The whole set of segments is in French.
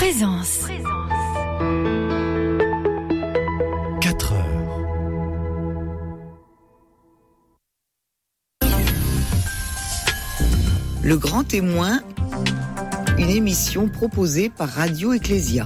Présence. 4 heures. Le Grand Témoin, une émission proposée par Radio Ecclésia.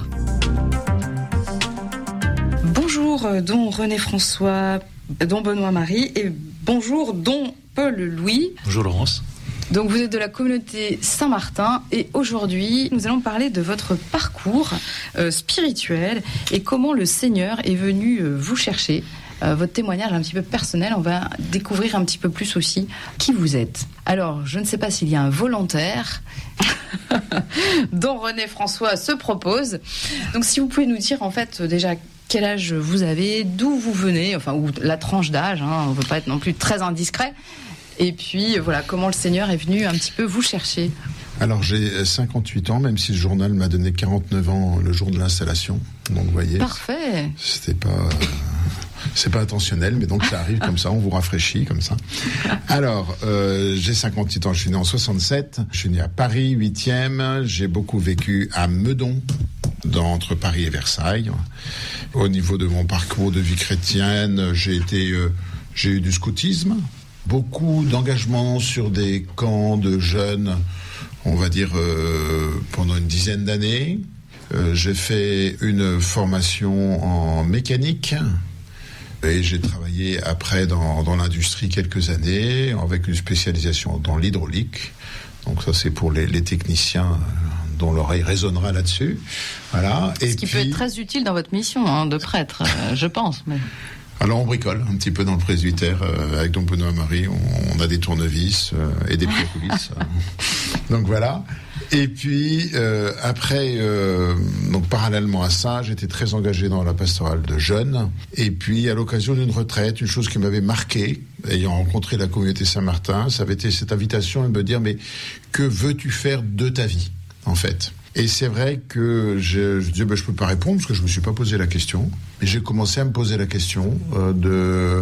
Bonjour, don René François, don Benoît Marie et bonjour, don Paul Louis. Bonjour Laurence. Donc vous êtes de la communauté Saint-Martin et aujourd'hui nous allons parler de votre parcours spirituel et comment le Seigneur est venu vous chercher. Votre témoignage un petit peu personnel, on va découvrir un petit peu plus aussi qui vous êtes. Alors, je ne sais pas s'il y a un volontaire dont René François se propose. Donc, si vous pouvez nous dire en fait déjà quel âge vous avez, d'où vous venez, enfin, ou la tranche d'âge, on ne veut pas être non plus très indiscret. Et puis, voilà, comment le Seigneur est venu un petit peu vous chercher. Alors, j'ai 58 ans, même si le journal m'a donné 49 ans le jour de l'installation. Donc, vous voyez. Parfait. C'est pas intentionnel, mais donc ça arrive comme ça, on vous rafraîchit comme ça. Alors, j'ai 58 ans, je suis né en 67, je suis né à Paris, 8e, j'ai beaucoup vécu à Meudon, entre Paris et Versailles. Au niveau de mon parcours de vie chrétienne, j'ai eu du scoutisme, beaucoup d'engagement sur des camps de jeunes, on va dire pendant une dizaine d'années. J'ai fait une formation en mécanique. Et j'ai travaillé après dans l'industrie quelques années, avec une spécialisation dans l'hydraulique. Donc ça, c'est pour les techniciens dont l'oreille résonnera là-dessus. Voilà. Ce qui peut être très utile dans votre mission de prêtre, je pense. Mais... Alors on bricole un petit peu dans le presbytère avec don Benoît Marie. On a des tournevis et des pieds-coulisses. Donc voilà. Et puis après, donc parallèlement à ça, j'étais très engagé dans la pastorale de jeunes. Et puis à l'occasion d'une retraite, une chose qui m'avait marqué, ayant rencontré la communauté Saint-Martin, ça avait été cette invitation à me dire mais que veux-tu faire de ta vie en fait? Et c'est vrai que je disais je peux pas répondre parce que je me suis pas posé la question. Mais j'ai commencé à me poser la question de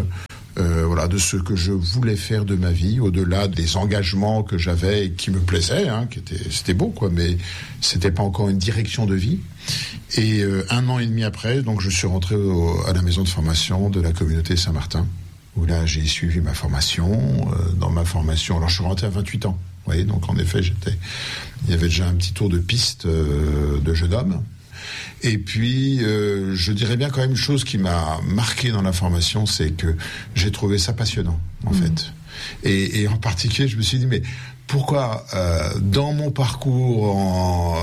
ce que je voulais faire de ma vie, au-delà des engagements que j'avais et qui me plaisaient, c'était beau quoi, mais c'était pas encore une direction de vie. Et 1 an et demi après, donc je suis rentré à la maison de formation de la communauté Saint-Martin, où là j'ai suivi ma formation. Dans ma formation, alors je suis rentré à 28 ans. Vous voyez, donc en effet, il y avait déjà un petit tour de piste de jeune homme. Et puis, je dirais bien quand même une chose qui m'a marqué dans la formation, c'est que j'ai trouvé ça passionnant, en fait. Et en particulier, je me suis dit, mais pourquoi, dans mon parcours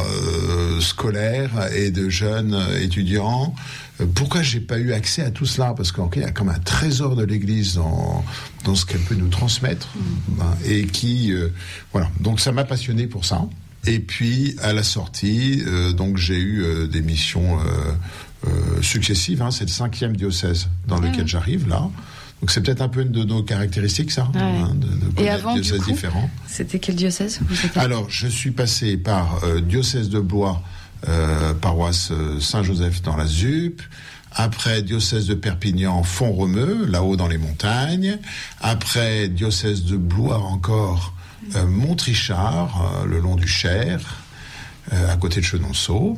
scolaire et de jeunes étudiants, pourquoi j'ai pas eu accès à tout cela? Parce qu'il y a comme un trésor de l'Église dans ce qu'elle peut nous transmettre, et qui, voilà. Donc ça m'a passionné pour ça. Et puis à la sortie, donc j'ai eu des missions successives. C'est le 5e diocèse dans lequel j'arrive là. Donc c'est peut-être un peu une de nos caractéristiques, ça, et avant, diocèses du coup, différents. C'était quel diocèse Alors je suis passé par diocèse de Blois, paroisse Saint-Joseph dans la ZUP. Après, diocèse de Perpignan, Font-Romeu, là-haut dans les montagnes. Après, diocèse de Blois encore, Montrichard, le long du Cher, à côté de Chenonceau.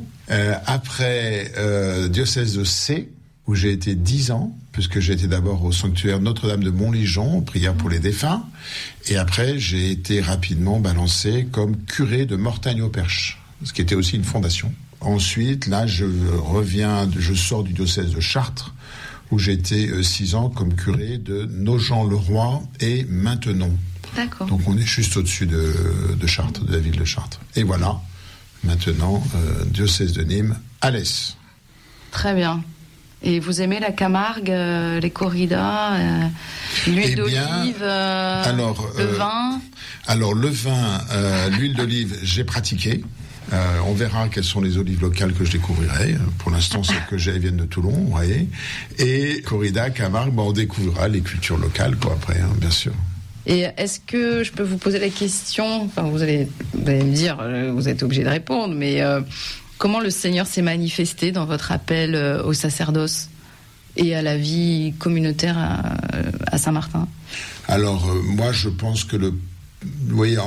Après, diocèse de C, où j'ai été 10 ans, puisque j'ai été d'abord au sanctuaire Notre-Dame de Montligeon, prière pour les défunts. Et après, j'ai été rapidement balancé comme curé de Mortagne-au-Perche, ce qui était aussi une fondation. Ensuite, là, je sors du diocèse de Chartres, où j'ai été 6 ans comme curé de Nogent-le-Roi et Maintenon. D'accord. Donc on est juste au-dessus de Chartres, de la ville de Chartres. Et voilà, maintenant, diocèse de Nîmes, Alès. Très bien. Et vous aimez la Camargue, les corridas, l'huile d'olive, le vin? Alors le vin, l'huile d'olive, j'ai pratiqué. On verra quelles sont les olives locales que je découvrirai. Pour l'instant, celles que j'ai viennent de Toulon, vous voyez. Et corrida, Camargue, on découvrira les cultures locales, après, bien sûr. Et est-ce que je peux vous poser la question, enfin vous allez me dire, vous êtes obligé de répondre, mais comment le Seigneur s'est manifesté dans votre appel au sacerdoce et à la vie communautaire à Saint-Martin? Alors moi je pense que le vous voyez,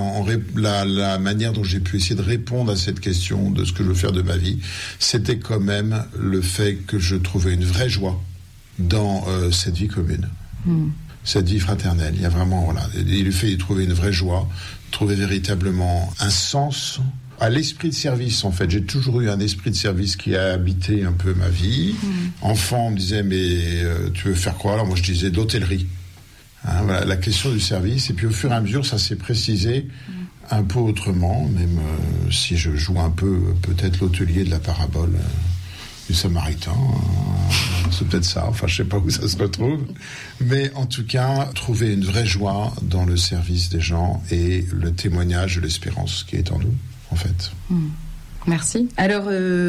la manière dont j'ai pu essayer de répondre à cette question de ce que je veux faire de ma vie, c'était quand même le fait que je trouvais une vraie joie dans cette vie commune, cette vie fraternelle. Il y a vraiment, le fait de trouver une vraie joie, trouver véritablement un sens à l'esprit de service, en fait. J'ai toujours eu un esprit de service qui a habité un peu ma vie. Enfant, on me disait, mais tu veux faire quoi? Alors moi, je disais de l'hôtellerie. Voilà, la question du service. Et puis au fur et à mesure, ça s'est précisé un peu autrement, même si je joue un peu, peut-être l'hôtelier de la parabole du Samaritain. C'est peut-être ça, enfin je sais pas où ça se retrouve. Mais en tout cas, trouver une vraie joie dans le service des gens et le témoignage de l'espérance qui est en nous, en fait. Merci. Alors,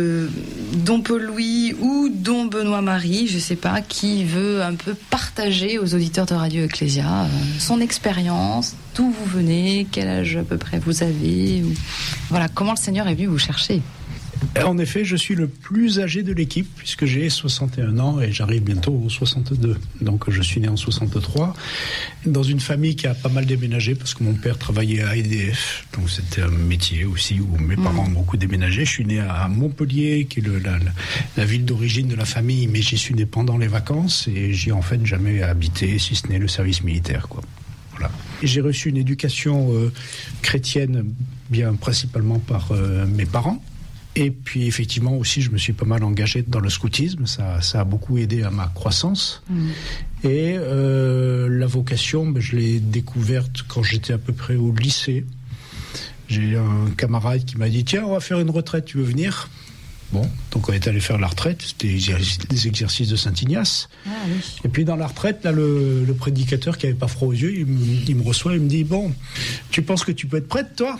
Don Paul-Louis ou Don Benoît-Marie, je ne sais pas, qui veut un peu partager aux auditeurs de Radio Ecclésia son expérience, d'où vous venez, quel âge à peu près vous avez, voilà, comment le Seigneur est venu vous chercher. En effet, je suis le plus âgé de l'équipe puisque j'ai 61 ans et j'arrive bientôt aux 62. Donc je suis né en 63 dans une famille qui a pas mal déménagé parce que mon père travaillait à EDF. Donc c'était un métier aussi où mes parents ont beaucoup déménagé. Je suis né à Montpellier qui est la ville d'origine de la famille, mais j'y suis né pendant les vacances et j'y ai en fait jamais habité si ce n'est le service militaire, quoi. Voilà. Et j'ai reçu une éducation chrétienne bien principalement par mes parents. Et puis effectivement aussi, je me suis pas mal engagé dans le scoutisme, ça a beaucoup aidé à ma croissance. Et la vocation, je l'ai découverte quand j'étais à peu près au lycée. J'ai un camarade qui m'a dit « Tiens, on va faire une retraite, tu veux venir ?» Bon, donc on est allé faire la retraite, c'était des exercices de Saint-Ignace. Oui. Et puis dans la retraite, là, le prédicateur qui avait pas froid aux yeux, il me reçoit, il me dit « Bon, tu penses que tu peux être prête, toi ?»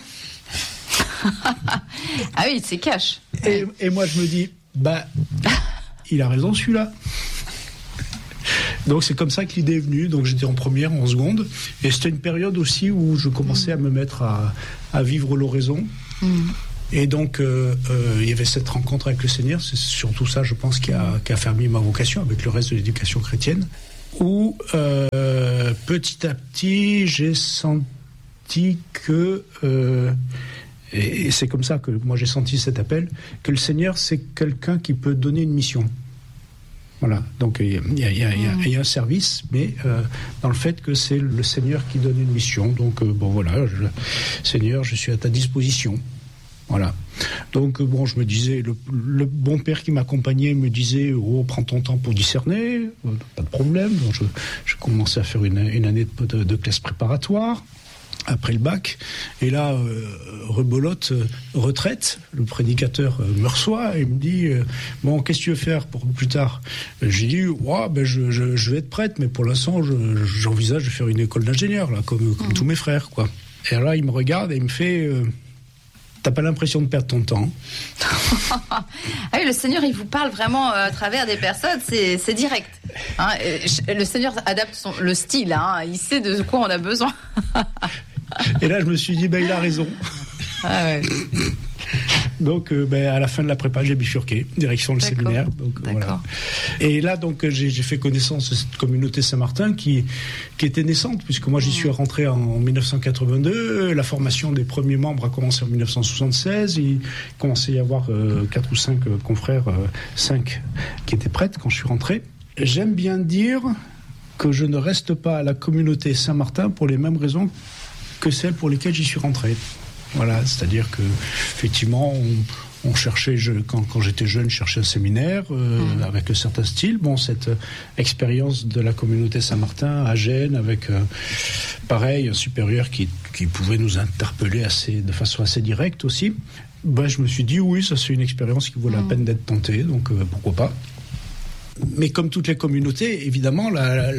Ah oui, c'est cash. Et moi, je me dis, il a raison celui-là. Donc c'est comme ça que l'idée est venue. Donc j'étais en première, en seconde. Et c'était une période aussi où je commençais à me mettre à vivre l'oraison. Et donc il y avait cette rencontre avec le Seigneur. C'est surtout ça, je pense, qui a affermi ma vocation avec le reste de l'éducation chrétienne. Où petit à petit, j'ai senti que... et c'est comme ça que moi j'ai senti cet appel, que le Seigneur c'est quelqu'un qui peut donner une mission. Voilà, donc il y a un service, mais dans le fait que c'est le Seigneur qui donne une mission. Donc Seigneur, je suis à ta disposition. Voilà. Donc je me disais, le bon père qui m'accompagnait me disait, prends ton temps pour discerner, pas de problème. Donc je commençais à faire une année de classe préparatoire. Après le bac, et là, rebolote, retraite, le prédicateur me reçoit et me dit bon, qu'est-ce que tu veux faire pour plus tard? J'ai dit je vais être prêtre, mais pour l'instant j'envisage de faire une école d'ingénieur là, comme tous mes frères, quoi. Et là il me regarde et il me fait t'as pas l'impression de perdre ton temps? Ah oui, le Seigneur il vous parle vraiment à travers des personnes, c'est direct. Hein, le Seigneur adapte le style, hein, il sait de quoi on a besoin. Et là, je me suis dit, il a raison. Ah ouais. Donc, à la fin de la prépa, j'ai bifurqué, direction le séminaire. Donc, voilà. Et là, donc, j'ai fait connaissance de cette communauté Saint-Martin qui était naissante, puisque moi, j'y suis rentré en 1982. La formation des premiers membres a commencé en 1976. Il commençait à y avoir 4 ou 5 confrères, 5 qui étaient prêtres quand je suis rentré. J'aime bien dire que je ne reste pas à la communauté Saint-Martin pour les mêmes raisons que celles pour lesquelles j'y suis rentré. Voilà, c'est-à-dire que effectivement, on cherchait, quand j'étais jeune, je cherchais un séminaire avec un certain style. Bon, cette expérience de la communauté Saint-Martin à Gênes, avec pareil un supérieur qui pouvait nous interpeller de façon assez directe aussi. Je me suis dit oui, ça c'est une expérience qui vaut la peine d'être tentée, donc pourquoi pas. Mais comme toutes les communautés, évidemment,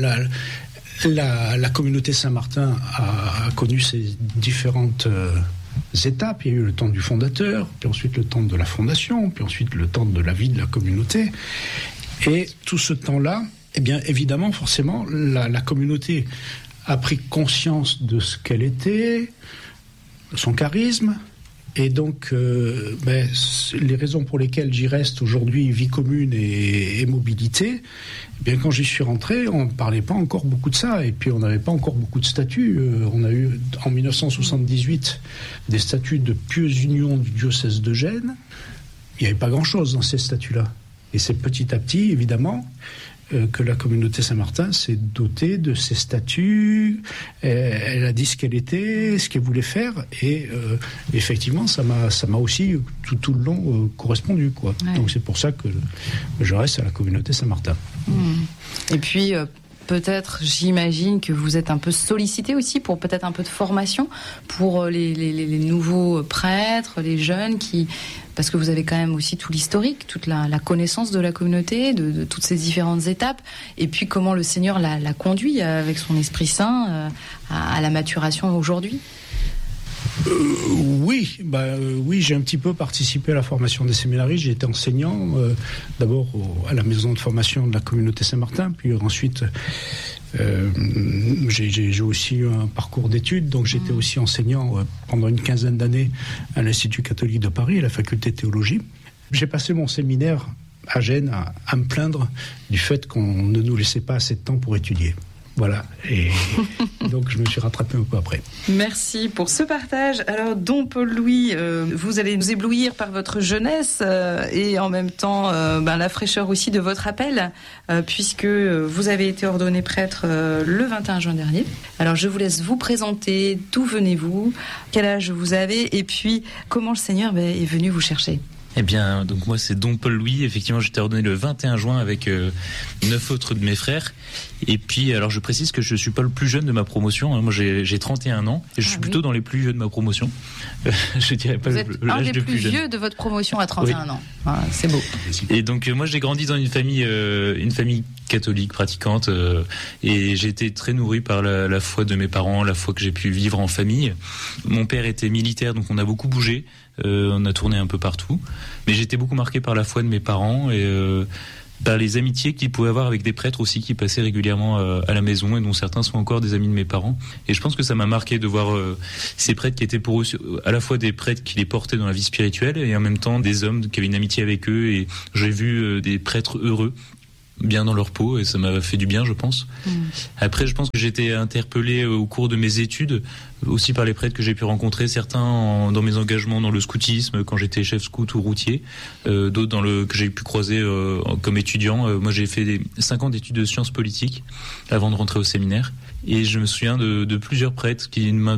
la communauté Saint-Martin a connu ces différentes étapes. Il y a eu le temps du fondateur, puis ensuite le temps de la fondation, puis ensuite le temps de la vie de la communauté. Et tout ce temps-là, évidemment, forcément, la communauté a pris conscience de ce qu'elle était, de son charisme, Et donc, les raisons pour lesquelles j'y reste aujourd'hui, vie commune et mobilité, eh bien, quand j'y suis rentré, on ne parlait pas encore beaucoup de ça. Et puis, on n'avait pas encore beaucoup de statuts. On a eu, en 1978, des statuts de pieuse union du diocèse de Gênes. Il n'y avait pas grand-chose dans ces statuts-là. Et c'est petit à petit, évidemment, que la communauté Saint-Martin s'est dotée de ses statuts. Elle a dit ce qu'elle était, ce qu'elle voulait faire, et effectivement, ça m'a aussi tout le long correspondu, quoi. Ouais. Donc c'est pour ça que je reste à la communauté Saint-Martin. Et puis peut-être, j'imagine que vous êtes un peu sollicité aussi pour peut-être un peu de formation pour les nouveaux prêtres, les jeunes parce que vous avez quand même aussi tout l'historique, toute la connaissance de la communauté, de toutes ces différentes étapes, et puis comment le Seigneur l'a conduit avec son Esprit Saint à la maturation aujourd'hui. Oui, j'ai un petit peu participé à la formation des séminaristes. J'ai été enseignant, d'abord à la maison de formation de la communauté Saint-Martin, puis ensuite j'ai aussi eu un parcours d'études, donc j'étais aussi enseignant pendant une quinzaine d'années à l'Institut catholique de Paris, à la faculté de théologie. J'ai passé mon séminaire à Gênes à me plaindre du fait qu'on ne nous laissait pas assez de temps pour étudier. Voilà, et donc je me suis rattrapé un peu après. Merci pour ce partage. Alors, Don Paul-Louis, vous allez nous éblouir par votre jeunesse et en même temps la fraîcheur aussi de votre appel, puisque vous avez été ordonné prêtre le 21 juin dernier. Alors, je vous laisse vous présenter, d'où venez-vous, quel âge vous avez, et puis comment le Seigneur est venu vous chercher. Eh bien, donc moi c'est Don Paul-Louis. Effectivement, j'étais ordonné le 21 juin avec 9 autres de mes frères. Et puis, alors je précise que je suis pas le plus jeune de ma promotion. Moi, j'ai 31 ans et je suis plutôt dans les plus vieux de ma promotion. Je dirais pas l'âge de plus jeune. Vous êtes un des plus vieux de votre promotion à 31 ans. Ah, c'est beau. Et donc moi, j'ai grandi dans une famille catholique pratiquante et j'ai été très nourri par la foi de mes parents, la foi que j'ai pu vivre en famille. Mon père était militaire, donc on a beaucoup bougé. On a tourné un peu partout, mais j'étais beaucoup marqué par la foi de mes parents et par les amitiés qu'ils pouvaient avoir avec des prêtres aussi qui passaient régulièrement à la maison et dont certains sont encore des amis de mes parents. Et je pense que ça m'a marqué de voir ces prêtres qui étaient pour eux à la fois des prêtres qui les portaient dans la vie spirituelle et en même temps des hommes qui avaient une amitié avec eux. Et j'ai vu des prêtres heureux, bien dans leur peau, et ça m'a fait du bien, je pense. Après, je pense que j'ai été interpellé au cours de mes études aussi par les prêtres que j'ai pu rencontrer, certains dans mes engagements dans le scoutisme quand j'étais chef scout ou routier, d'autres que j'ai pu croiser comme étudiant. Moi, j'ai fait 5 ans d'études de sciences politiques avant de rentrer au séminaire, et je me souviens de plusieurs prêtres qui m'ont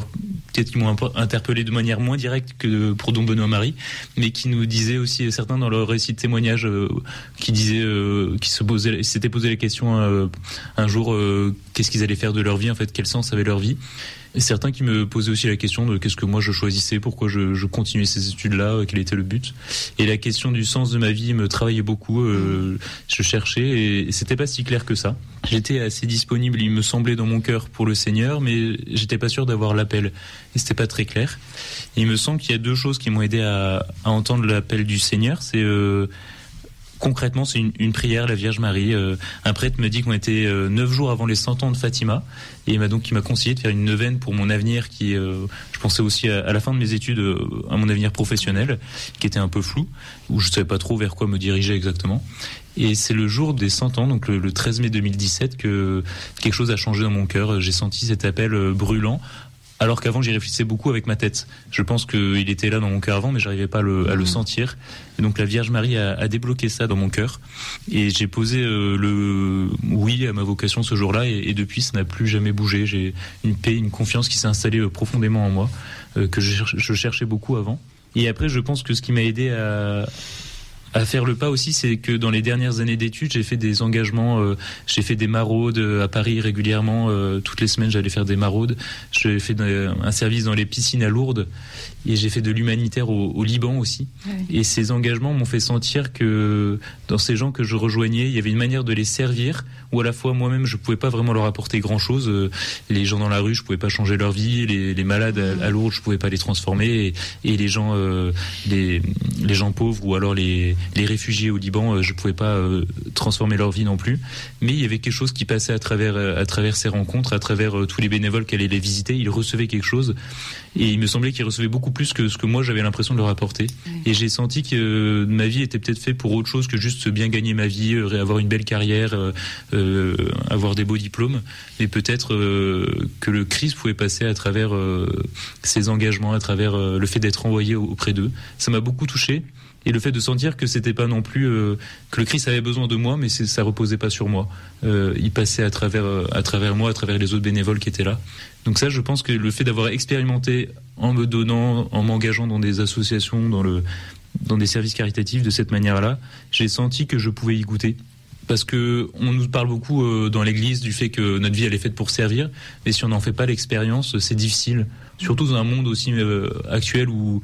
interpellé de manière moins directe que pour Don Benoît Marie, mais qui nous disaient aussi, certains dans leur récit de témoignage, qui disaient qui s'étaient posé la question un jour qu'est-ce qu'ils allaient faire de leur vie, en fait, quel sens avait leur vie. Et certains qui me posaient aussi la question de qu'est-ce que moi je choisissais, pourquoi je continuais ces études-là, quel était le but. Et la question du sens de ma vie me travaillait beaucoup. Je cherchais et c'était pas si clair que ça. J'étais assez disponible, il me semblait, dans mon cœur pour le Seigneur, mais j'étais pas sûr d'avoir l'appel. Et c'était pas très clair. Et il me semble qu'il y a 2 choses qui m'ont aidé à entendre l'appel du Seigneur. C'est concrètement, c'est une prière, la Vierge Marie. Un prêtre me dit qu'on était 9 jours avant les 100 ans de Fatima, et il m'a conseillé de faire une neuvaine pour mon avenir qui, je pensais aussi à la fin de mes études, à mon avenir professionnel, qui était un peu flou, où je savais pas trop vers quoi me diriger exactement. Et c'est le jour des 100 ans, donc le 13 mai 2017, que quelque chose a changé dans mon cœur. J'ai senti cet appel brûlant, alors qu'avant j'y réfléchissais beaucoup avec ma tête. Je pense qu'il était là dans mon cœur avant, mais j'arrivais pas à le sentir. Et donc la Vierge Marie a débloqué ça dans mon cœur, et j'ai posé le oui à ma vocation ce jour-là, et depuis ça n'a plus jamais bougé. J'ai une paix, une confiance qui s'est installée profondément en moi, que je cherchais beaucoup avant. Et après, je pense que ce qui m'a aidé à faire le pas aussi, c'est que dans les dernières années d'études, j'ai fait des engagements, j'ai fait des maraudes à Paris régulièrement, toutes les semaines j'allais faire des maraudes. J'ai fait un service dans les piscines à Lourdes, et j'ai fait de l'humanitaire au Liban aussi. Oui. Et ces engagements m'ont fait sentir que dans ces gens que je rejoignais, il y avait une manière de les servir, où à la fois moi-même je pouvais pas vraiment leur apporter grand-chose. Les gens dans la rue, je pouvais pas changer leur vie, les malades à Lourdes, je pouvais pas les transformer, et les gens pauvres, ou alors les les réfugiés au Liban, je pouvais pas transformer leur vie non plus. Mais il y avait quelque chose qui passait à travers ces rencontres, à travers tous les bénévoles qui allaient les visiter. Ils recevaient quelque chose, et il me semblait qu'ils recevaient beaucoup plus que ce que moi j'avais l'impression de leur apporter. Et j'ai senti que ma vie était peut-être faite pour autre chose que juste bien gagner ma vie, avoir une belle carrière, avoir des beaux diplômes, mais peut-être que le Christ pouvait passer à travers ces engagements, à travers le fait d'être envoyé auprès d'eux. Ça m'a beaucoup touché, et le fait de sentir que c'était pas non plus que le Christ avait besoin de moi, mais ça reposait pas sur moi. Il passait à travers moi, à travers les autres bénévoles qui étaient là. Donc ça, je pense que le fait d'avoir expérimenté en me donnant, en m'engageant dans des associations, dans des services caritatifs de cette manière-là, j'ai senti que je pouvais y goûter. Parce que on nous parle beaucoup dans l'Église du fait que notre vie elle est faite pour servir, mais si on n'en fait pas l'expérience, c'est difficile. Surtout dans un monde aussi actuel où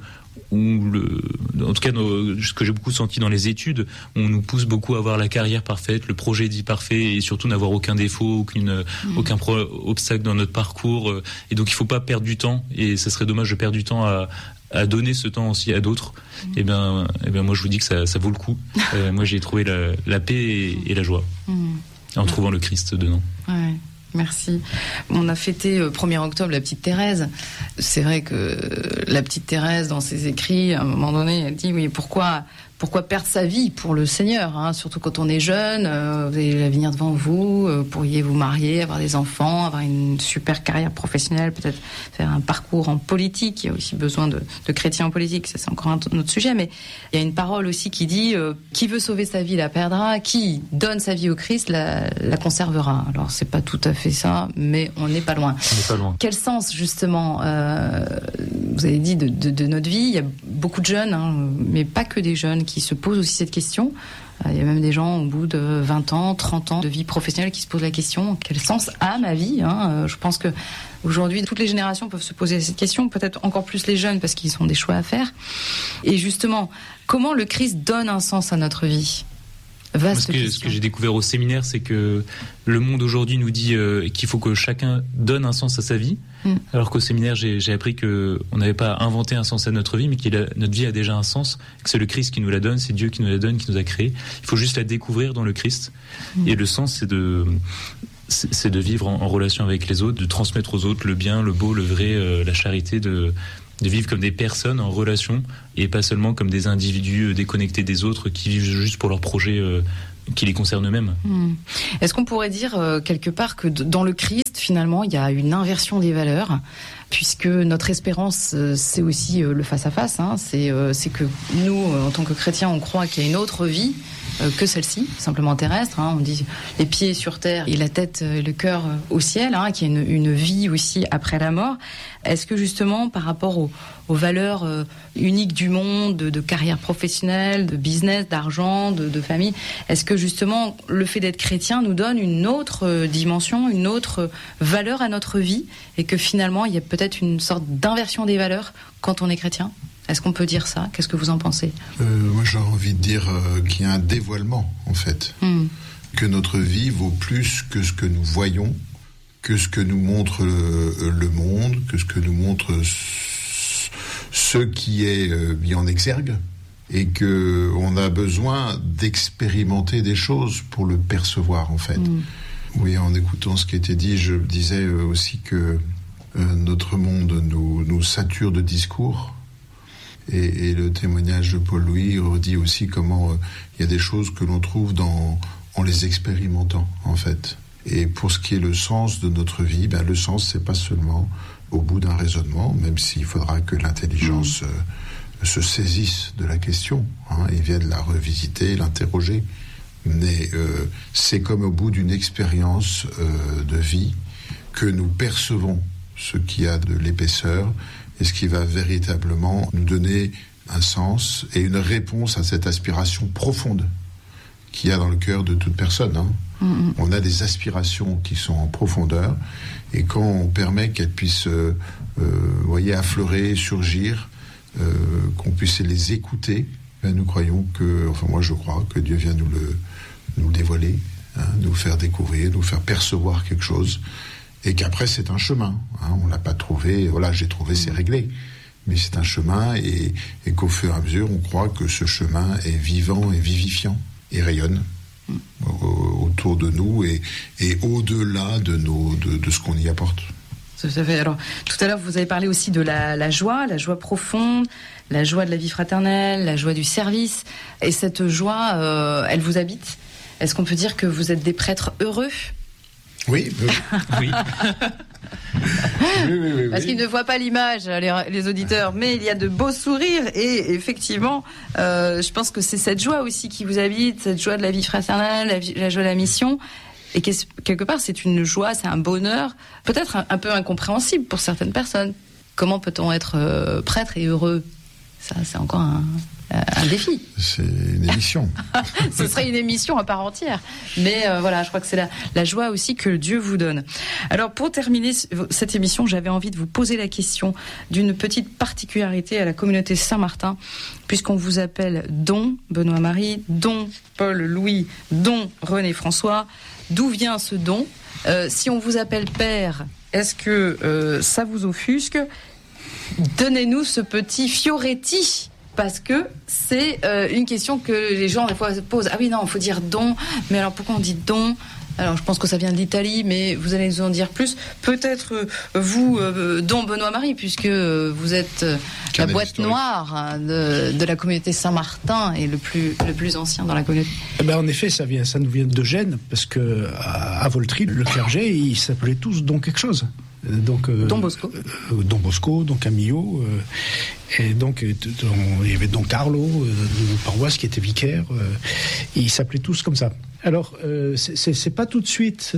en tout cas ce que j'ai beaucoup senti dans les études, on nous pousse beaucoup à avoir la carrière parfaite, le projet dit parfait, et surtout n'avoir aucun défaut, aucun obstacle dans notre parcours. Et donc il faut pas perdre du temps, et ça serait dommage de perdre du temps à donner ce temps aussi à d'autres. Et bien moi je vous dis que ça vaut le coup. Moi j'ai trouvé la paix et la joie en trouvant le Christ dedans. Ouais. Merci. On a fêté 1er octobre la petite Thérèse. C'est vrai que la petite Thérèse, dans ses écrits, à un moment donné, elle dit oui, pourquoi perdre sa vie pour le Seigneur, hein, surtout quand on est jeune, vous avez l'avenir devant vous, pourriez vous marier, avoir des enfants, avoir une super carrière professionnelle, peut-être faire un parcours en politique. Il y a aussi besoin de chrétiens en politique, ça c'est encore un autre sujet, mais il y a une parole aussi qui dit qui veut sauver sa vie la perdra, qui donne sa vie au Christ la conservera. Alors c'est pas tout à fait ça, mais on n'est pas loin. On n'est pas loin. Quel sens justement vous avez dit de notre vie? Il y a beaucoup de jeunes, hein, mais pas que des jeunes, qui se posent aussi cette question. Il y a même des gens au bout de 20 ans, 30 ans de vie professionnelle qui se posent la question, quel sens a ma vie, hein? Je pense que aujourd'hui, toutes les générations peuvent se poser cette question, peut-être encore plus les jeunes parce qu'ils ont des choix à faire. Et justement, comment le Christ donne un sens à notre vie? Ce que j'ai découvert au séminaire, c'est que le monde aujourd'hui nous dit qu'il faut que chacun donne un sens à sa vie, alors qu'au séminaire, j'ai appris qu'on n'avait pas inventé un sens à notre vie, mais que notre vie a déjà un sens, que c'est le Christ qui nous la donne, c'est Dieu qui nous la donne, qui nous a créés. Il faut juste la découvrir dans le Christ. Et le sens, c'est de vivre en relation avec les autres, de transmettre aux autres le bien, le beau, le vrai, la charité, de vivre comme des personnes en relation et pas seulement comme des individus déconnectés des autres qui vivent juste pour leur projet qui les concerne eux-mêmes. Est-ce qu'on pourrait dire quelque part que dans le Christ, finalement, il y a une inversion des valeurs, puisque notre espérance, c'est aussi le face-à-face, hein, c'est que nous, en tant que chrétiens, on croit qu'il y a une autre vie que celle-ci, simplement terrestre, hein. On dit les pieds sur terre et la tête, le cœur au ciel, hein, qu'il y a une vie aussi après la mort. Est-ce que justement, par rapport aux valeurs uniques du monde, de carrière professionnelle, de business, d'argent, de famille, est-ce que justement le fait d'être chrétien nous donne une autre dimension, une autre valeur à notre vie, et que finalement il y a peut-être une sorte d'inversion des valeurs quand on est chrétien? Est-ce qu'on peut dire ça? Qu'est-ce que vous en pensez? Moi, j'ai envie de dire qu'il y a un dévoilement, en fait. Que notre vie vaut plus que ce que nous voyons, que ce que nous montre le monde, que ce que nous montre ce qui est mis en exergue, et qu'on a besoin d'expérimenter des choses pour le percevoir, en fait. Oui, en écoutant ce qui était dit, je disais aussi que notre monde nous sature de discours. Et le témoignage de Paul-Louis redit aussi comment il y a des choses que l'on trouve en les expérimentant, en fait. Et pour ce qui est le sens de notre vie, le sens, c'est pas seulement au bout d'un raisonnement, même s'il faudra que l'intelligence se saisisse de la question, hein, et vienne la revisiter, l'interroger. Mais c'est comme au bout d'une expérience de vie que nous percevons ce qui a de l'épaisseur, et ce qui va véritablement nous donner un sens et une réponse à cette aspiration profonde qu'il y a dans le cœur de toute personne. Hein. On a des aspirations qui sont en profondeur, et quand on permet qu'elles puissent affleurer, surgir, qu'on puisse les écouter, nous croyons moi je crois que Dieu vient nous le dévoiler, hein, nous faire découvrir, nous faire percevoir quelque chose. Et qu'après, c'est un chemin. Hein, on l'a pas trouvé, voilà, j'ai trouvé, c'est réglé. mais c'est un chemin et qu'au fur et à mesure, on croit que ce chemin est vivant et vivifiant et rayonne autour de nous et au-delà de ce qu'on y apporte. Tout à fait. Alors, tout à l'heure, vous avez parlé aussi de la joie profonde, la joie de la vie fraternelle, la joie du service. Et cette joie, elle vous habite. Est-ce qu'on peut dire que vous êtes des prêtres heureux ? Oui. Oui. Oui. Parce qu'ils ne voient pas l'image, les auditeurs, mais il y a de beaux sourires et effectivement, je pense que c'est cette joie aussi qui vous habite, cette joie de la vie fraternelle, la joie de la mission. Et quelque part, c'est une joie, c'est un bonheur, peut-être un peu incompréhensible pour certaines personnes. Comment peut-on être prêtre et heureux ? Ça, c'est encore un défi. C'est une émission. Ce serait une émission à part entière. Mais voilà, je crois que c'est la joie aussi que Dieu vous donne. Alors, pour terminer cette émission, j'avais envie de vous poser la question d'une petite particularité à la communauté Saint-Martin, puisqu'on vous appelle Don Benoît-Marie, Don Paul-Louis, Don René-François. D'où vient ce don ? Si on vous appelle Père, est-ce que ça vous offusque ? Donnez-nous ce petit Fioretti, parce que c'est une question que les gens des fois se posent. Ah oui, non, il faut dire don, mais alors pourquoi on dit don ? Alors je pense que ça vient de l'Italie, mais vous allez nous en dire plus. Peut-être vous, Don Benoît-Marie, puisque vous êtes la boîte historique noire de la communauté Saint-Martin et le plus ancien dans la communauté. En effet, ça nous vient de Gênes, parce que à Voltry, le clergé, ils s'appelaient tous Don quelque chose. Donc, Don Bosco. Don Bosco, Don Camillo, et donc il y avait Don Carlo, de paroisse qui était vicaire, ils s'appelaient tous comme ça. Alors, c'est pas tout de suite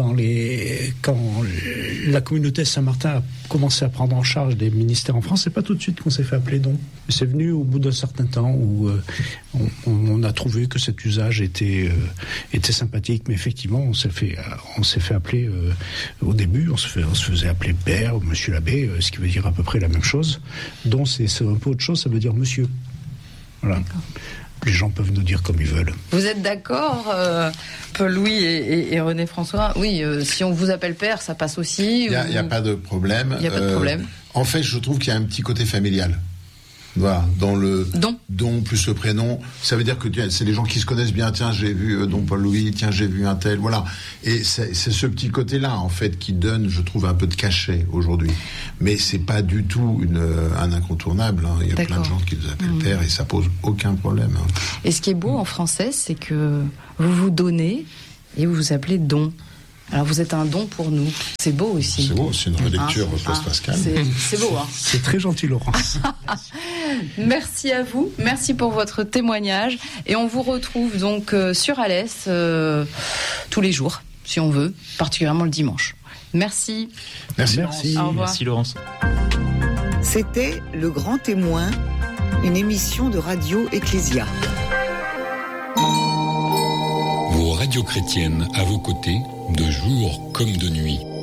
quand la communauté Saint-Martin a commencé à prendre en charge des ministères en France, c'est pas tout de suite qu'on s'est fait appeler Don. C'est venu au bout d'un certain temps où on a trouvé que cet usage était sympathique, mais effectivement, on s'est fait appeler au début, on se faisait appeler Père, Monsieur l'abbé, ce qui veut dire à peu près la même chose. Don, c'est un peu autre chose, ça veut dire Monsieur. Voilà. D'accord. Les gens peuvent nous dire comme ils veulent. Vous êtes d'accord, Paul-Louis et René-François ? Oui, si on vous appelle Père, ça passe aussi. Il n'y a pas de problème. Il n'y a pas de problème. En fait, je trouve qu'il y a un petit côté familial. Voilà, dans le don plus le prénom, ça veut dire que c'est les gens qui se connaissent bien. Tiens, j'ai vu Don Paul-Louis, tiens, j'ai vu un tel, voilà. Et c'est ce petit côté-là, en fait, qui donne, je trouve, un peu de cachet aujourd'hui. Mais c'est pas du tout un incontournable. Hein. Il y a plein de gens qui nous appellent Père et ça pose aucun problème. Hein. Et ce qui est beau en français, c'est que vous vous donnez et vous vous appelez Don. Alors vous êtes un don pour nous. C'est beau aussi. C'est beau, c'est une relecture post-pascale. C'est beau, hein. C'est très gentil, Laurence. Merci à vous, merci pour votre témoignage. Et on vous retrouve donc sur Alès tous les jours, si on veut, particulièrement le dimanche. Merci. Merci. Au revoir. Merci Laurence. C'était Le Grand Témoin, une émission de Radio Ecclésia. Vos radios chrétiennes à vos côtés, de jour comme de nuit.